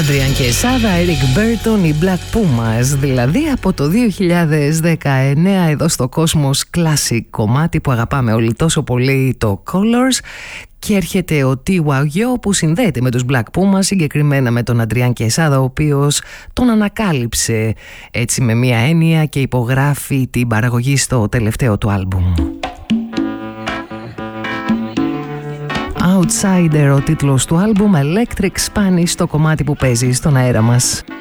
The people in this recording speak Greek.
Adrian Quesada, Eric Burton, οι Black Pumas, δηλαδή από το 2019 εδώ στο Cosmos Classic, κομμάτι που αγαπάμε όλοι τόσο πολύ, το Colors. Και έρχεται ο T.Y. που συνδέεται με τους Black Pumas, συγκεκριμένα με τον Adrian Quesada, ο οποίος τον ανακάλυψε έτσι με μία έννοια και υπογράφει την παραγωγή στο τελευταίο του άλμπουμ. Outsider ο τίτλος του άλμπουμ, Electric Spanish το κομμάτι που παίζει στον αέρα μας.